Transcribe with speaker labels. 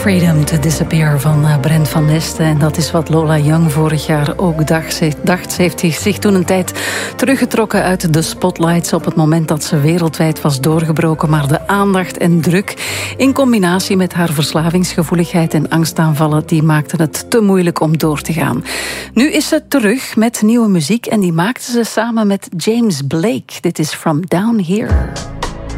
Speaker 1: Freedom to Disappear van Brent van Nesten. En dat is wat Lola Young vorig jaar ook dacht. Ze heeft zich toen een tijd teruggetrokken uit de spotlights op het moment dat ze wereldwijd was doorgebroken. Maar de aandacht en druk in combinatie met haar verslavingsgevoeligheid en angstaanvallen, die maakten het te moeilijk om door te gaan. Nu is ze terug met nieuwe muziek en die maakte ze samen met James Blake. Dit is From Down Here.